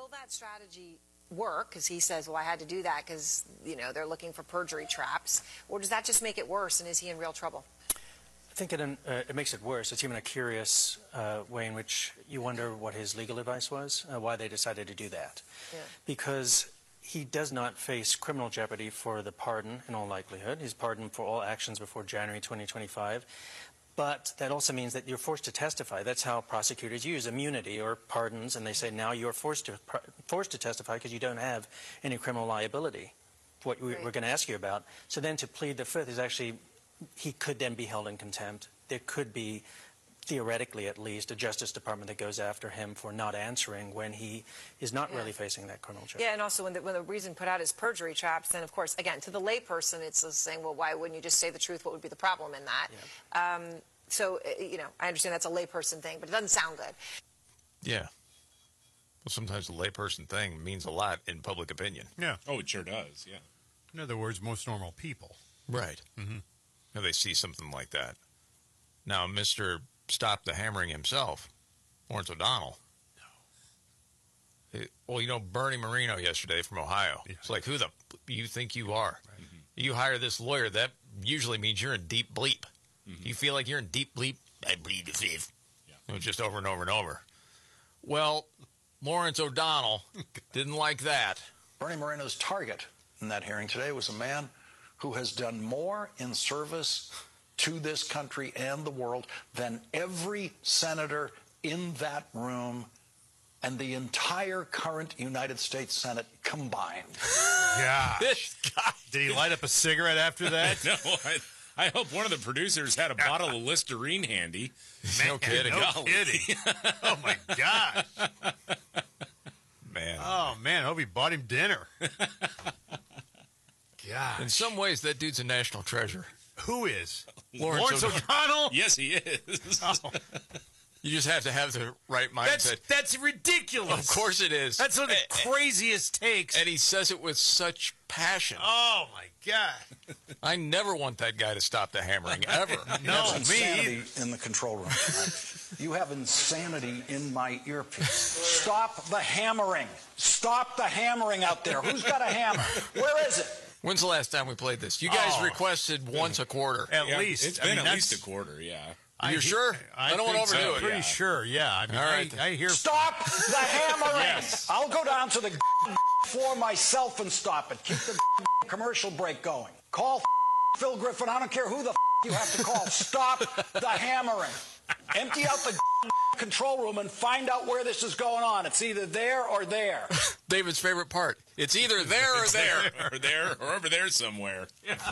will that strategy work? Because he says, well, I had to do that because, they're looking for perjury traps. Or does that just make it worse, and is he in real trouble? I think it makes it worse. It's even a curious way in which you wonder what his legal advice was, why they decided to do that. Yeah. Because he does not face criminal jeopardy for the pardon in all likelihood. He's pardoned for all actions before January 2025. But that also means that you're forced to testify. That's how prosecutors use immunity or pardons, and they say now you're forced to testify because you don't have any criminal liability, what we're going to ask you about. So then to plead the fifth is actually, he could then be held in contempt. There could be, theoretically at least, a Justice Department that goes after him for not answering when he is not really facing that criminal charge. Yeah, and also when the reason put out is perjury traps, then of course, again, to the layperson, it's saying, well, why wouldn't you just say the truth? What would be the problem in that? Yeah. So, I understand that's a layperson thing, but it doesn't sound good. Yeah. Well, sometimes a layperson thing means a lot in public opinion. Yeah. Oh, it sure does, yeah. In other words, most normal people. Right. Mm-hmm. Now they see something like that. Now, Mr. Stop the Hammering himself, Lawrence O'Donnell. No. Well, Bernie Moreno yesterday from Ohio. Yeah. It's like, who the you think you are? Right. Mm-hmm. You hire this lawyer, that usually means you're in deep bleep. Mm-hmm. You feel like you're in deep bleep? I plead the fifth. Yeah. Just over and over and over. Well, Lawrence O'Donnell didn't like that. Bernie Moreno's target in that hearing today was a man who has done more in service to this country and the world than every senator in that room and the entire current United States Senate combined. Gosh. Did he light up a cigarette after that? No, I hope one of the producers had a bottle of Listerine handy. No kidding. No kidding. Oh, my gosh. Man. Oh, man. I hope he bought him dinner. Gosh. In some ways, that dude's a national treasure. Who is? Lawrence O'Donnell? Yes, he is. Oh. You just have to have the right mindset. That's ridiculous. Of course it is. That's one of the craziest takes. And he says it with such passion. Oh, my God. I never want that guy to stop the hammering, ever. No, me in the control room tonight. You have insanity in my earpiece. Stop the hammering. Stop the hammering out there. Who's got a hammer? Where is it? When's the last time we played this? You guys requested once a quarter. At least. It's been at least a quarter, yeah. You're sure? I don't want to overdo it. I'm pretty sure, yeah. I mean, all right. I hear... Stop the hammering! Yes. I'll go down to the floor myself and stop it. Keep the commercial break going. Call Phil Griffin. I don't care who the you have to call. Stop the hammering. Empty out the control room and find out where this is going on. It's either there or there. David's favorite part. It's either there or there. Or there or over there somewhere.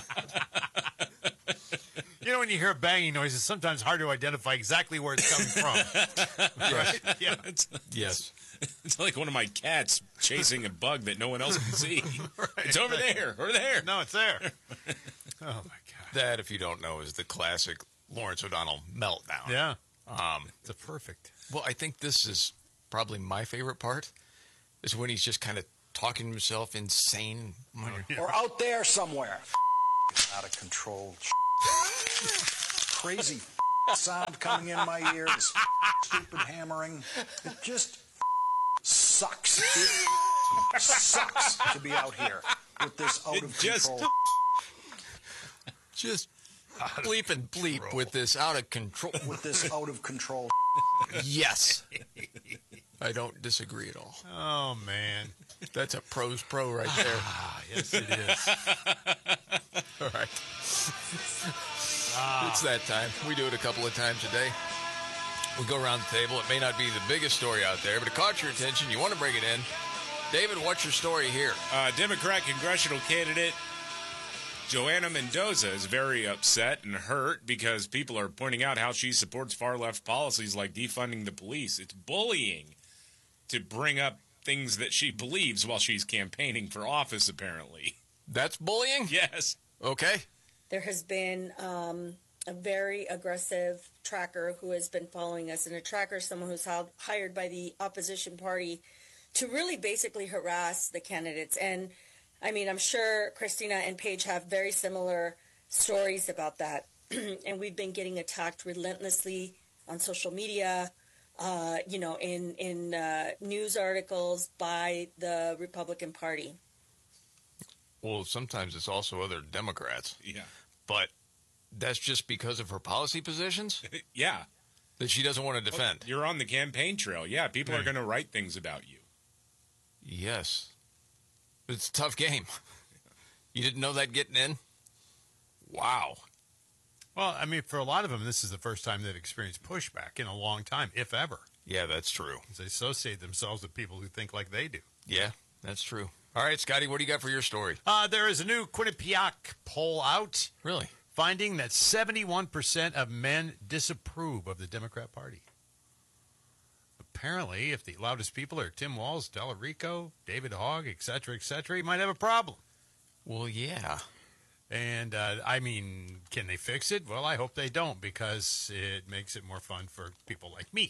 When you hear a banging noise, it's sometimes hard to identify exactly where it's coming from. Right? Yeah. Yes. It's like one of my cats chasing a bug that no one else can see. Right. It's over there or there. No, it's there. Oh, my God. That, if you don't know, is the classic Lawrence O'Donnell meltdown. Yeah. It's a perfect. Well, I think this is probably my favorite part, is when he's just kind of talking to himself insane. Or out there somewhere. Out of control. Crazy sound coming in my ears. Stupid hammering. It just sucks. It sucks to be out here with this out of control. Just bleep and bleep with this out of control. With this out of control. Yes. I don't disagree at all. Oh, man. That's a pro's pro right there. Yes, it is. All right. It's that time. We do it a couple of times a day. We go around the table. It may not be the biggest story out there, but it caught your attention. You want to bring it in. David, what's your story here? Democrat congressional candidate Joanna Mendoza is very upset and hurt because people are pointing out how she supports far-left policies like defunding the police. It's bullying to bring up things that she believes while she's campaigning for office, apparently. That's bullying? Yes. Okay. There has been a very aggressive tracker who has been following us, and a tracker is someone who's hired by the opposition party to really basically harass the candidates. And I mean, I'm sure Christina and Paige have very similar stories about that. And we've been getting attacked relentlessly on social media, in news articles by the Republican Party. Well, sometimes it's also other Democrats. Yeah. But that's just because of her policy positions Yeah. that she doesn't want to defend. You're on the campaign trail. Yeah, people are going to write things about you. Yes. It's a tough game. You didn't know that getting in? Wow. Well, I mean, for a lot of them, this is the first time they've experienced pushback in a long time, if ever. Yeah, that's true. They associate themselves with people who think like they do. Yeah, that's true. All right, Scotty, what do you got for your story? There is a new Quinnipiac poll out Really? finding that 71% of men disapprove of the Democrat Party. Apparently, if the loudest people are Tim Walz, Delarico, David Hogg, et cetera, you might have a problem. Well, yeah. And, can they fix it? Well, I hope they don't, because it makes it more fun for people like me.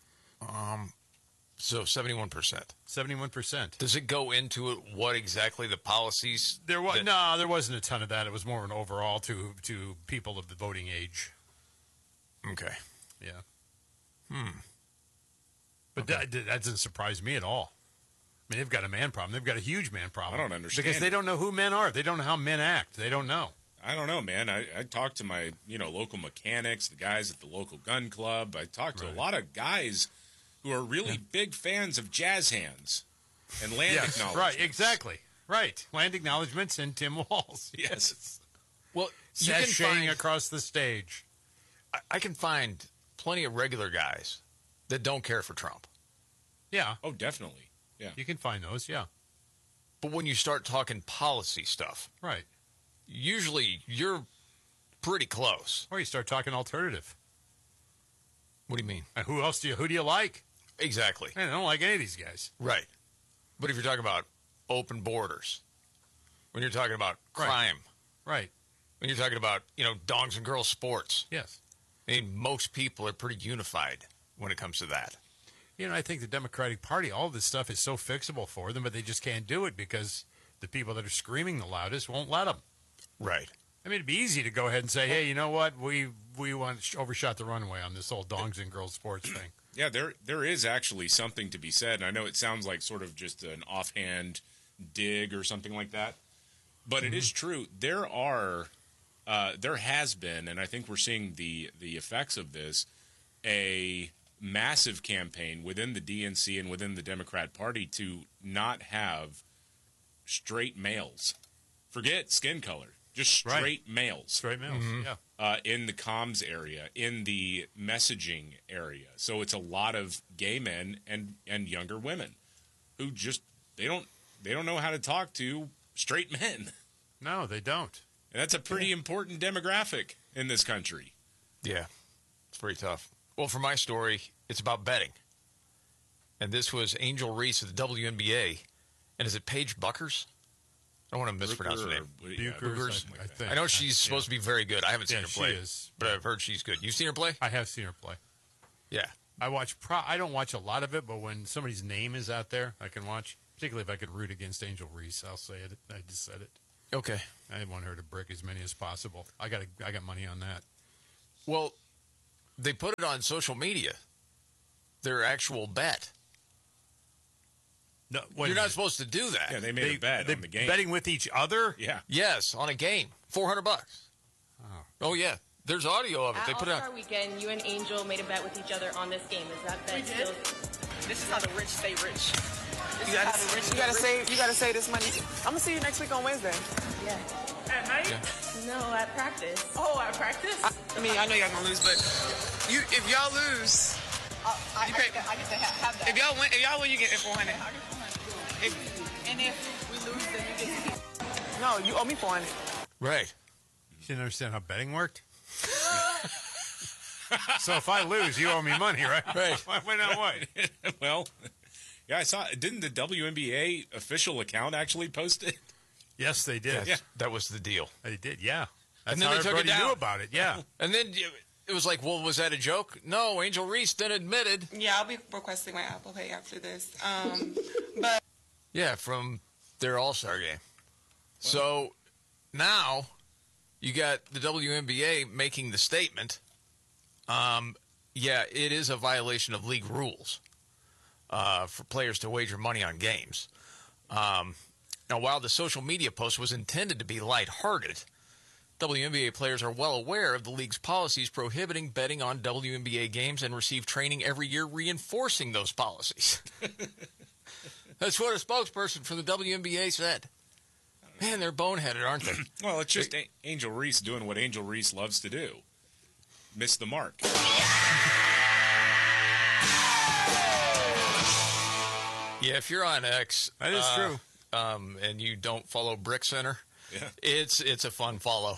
So 71%. 71%. Does it go into it what exactly the policies? There wasn't a ton of that. It was more an overall to people of the voting age. Okay. Yeah. But that doesn't surprise me at all. I mean, they've got a man problem. They've got a huge man problem. I don't understand. Because they don't know who men are. They don't know how men act. They don't know. I don't know, man. I talked to my, local mechanics, the guys at the local gun club. I talked to a lot of guys who are really big fans of jazz hands and land acknowledgements. Right, exactly. Right. Land acknowledgements and Tim Walz. Yes. Well, you can Sashaying find, across the stage. I can find plenty of regular guys that don't care for Trump. Yeah, Oh, definitely. Yeah. you can find those, yeah. But when you start talking policy stuff, Right. usually you're pretty close. Or you start talking alternative. What do you mean? And who do you like? Exactly. Man, I don't like any of these guys. Right. But if you're talking about open borders, when you're talking about crime, Right. when you're talking about, dogs and girls sports, Yes. I mean, most people are pretty unified when it comes to that. I think the Democratic Party, all this stuff is so fixable for them, but they just can't do it because the people that are screaming the loudest won't let them. Right. I mean, it'd be easy to go ahead and say, hey, you know what? We overshot the runway on this whole dogs and girls sports thing. Yeah, there is actually something to be said. And I know it sounds like sort of just an offhand dig or something like that. But it is true. There has been, and I think we're seeing the effects of this, a massive campaign within the DNC and within the Democrat Party to not have straight males. Forget skin color, just straight males. Straight males, yeah. In the comms area, in the messaging area. So it's a lot of gay men and younger women who just they don't know how to talk to straight men. No, they don't. And that's a pretty important demographic in this country. Yeah. It's pretty tough. Well, for my story, it's about betting. And this was Angel Reese of the WNBA. And is it Paige Buckers? I don't want to mispronounce her name. Buchers, I think. I know she's supposed to be very good. I haven't seen her play. She is. But I've heard she's good. You've seen her play? I have seen her play. Yeah. I don't watch a lot of it, but when somebody's name is out there, I can watch. Particularly if I could root against Angel Reese, I'll say it. I just said it. Okay. I want her to brick as many as possible. I got money on that. Well, they put it on social media. Their actual bet. No, You're not supposed to do that. Yeah, they made a bet on the game. Betting with each other? Yeah. Yes, on a game. $400. Oh, yeah. There's audio of it. At They put it All-Star on. Weekend, you and Angel made a bet with each other on this game. Is that bet still? This is how the rich stay rich. You gotta save this money. I'm gonna see you next week on Wednesday. Yeah. At night? Yeah. No, at practice. Oh, at practice? I mean, I know y'all gonna lose, but if y'all lose, I get to have that. If y'all win, you get 400. And if we lose, then you get to keep. No, you owe me 400. Right. You didn't understand how betting worked? So if I lose, you owe me money, right? Right. Why not what? Well, yeah, I saw. Didn't the WNBA official account actually post it? Yes, they did. Yeah. That was the deal. They did, yeah. That's And then how they took it everybody down. knew about it, yeah. And then it was like, well, was that a joke? No, Angel Reese then admitted. Yeah, I'll be requesting my Apple Pay after this. But Yeah, from their All-Star game. So now you got the WNBA making the statement. Yeah, it is a violation of league rules for players to wager money on games. Now, while the social media post was intended to be lighthearted, WNBA players are well aware of the league's policies prohibiting betting on WNBA games and receive training every year reinforcing those policies. That's what a spokesperson for the WNBA said. Man, they're boneheaded, aren't they? Well, it's just Angel Reese doing what Angel Reese loves to do. Miss the mark. Yeah, if you're on X, that is true, and you don't follow Brick Center, yeah. it's a fun follow.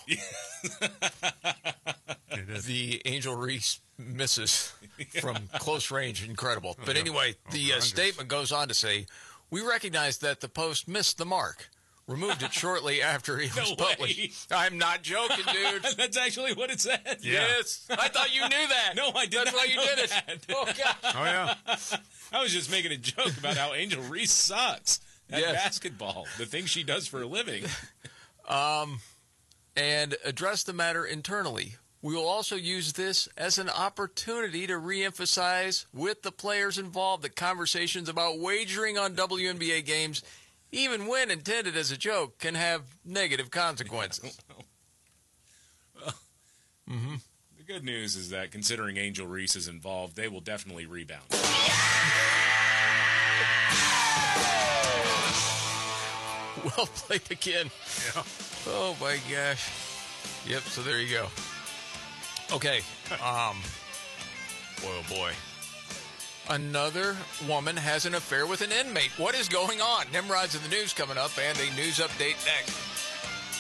It is. The Angel Reese misses from close range, incredible. But anyway, the statement goes on to say, "We recognize that the post missed the mark. Removed it shortly after it was published." I'm not joking, dude. That's actually what it said. Yeah. Yes. I thought you knew that. No, I did That's not why you know did that. it. Oh, God. Oh, yeah. I was just making a joke about how Angel Reese sucks at Yes. basketball, the things she does for a living. And address the matter internally. We will also use this as an opportunity to reemphasize with the players involved that conversations about wagering on WNBA games, even when intended as a joke, can have negative consequences. The good news is that considering Angel Reese is involved, they will definitely rebound. Well played again. Yeah. Oh, my gosh. Yep, so there you go. Okay. Boy, oh, boy. Another woman has an affair with an inmate. What is going on? Nimrod's in the news coming up, and a news update next.